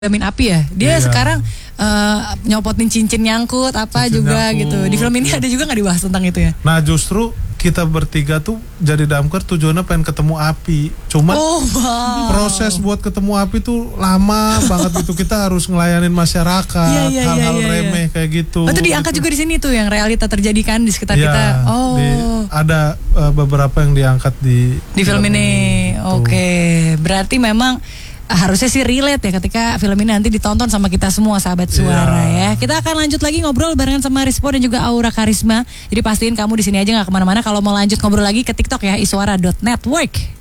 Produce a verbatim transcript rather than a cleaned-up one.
Damin api ya, dia Iya. sekarang uh, nyopotin cincin nyangkut apa Cincin juga nyangkut, gitu. Di film ini iya. ada juga nggak dibahas tentang itu ya? Nah justru kita bertiga tuh jadi damkar tujuannya pengen ketemu api. Cuma Oh wow. proses buat ketemu api tuh lama banget gitu. Kita harus ngelayanin masyarakat, Iya, iya, hal-hal iya, iya, remeh kayak gitu. Oh, itu diangkat gitu. juga di sini tuh yang realita terjadi kan di sekitar Iya, kita. Oh. di, ada uh, beberapa yang diangkat di Di film ini, gitu. oke. Berarti memang harusnya sih relate ya ketika film ini nanti ditonton sama kita semua sahabat suara Iya. ya. Kita akan lanjut lagi ngobrol barengan sama Rispo dan juga Aura Karisma. Jadi pastiin kamu di sini aja nggak kemana-mana. Kalau mau lanjut ngobrol lagi ke TikTok ya, iswara dot network.